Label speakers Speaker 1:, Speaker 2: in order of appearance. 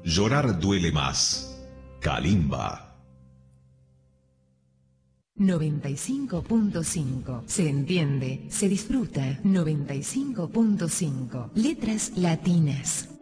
Speaker 1: Llorar duele más. Kalimba.
Speaker 2: 95.5. Se entiende, se disfruta. 95.5. Letras latinas.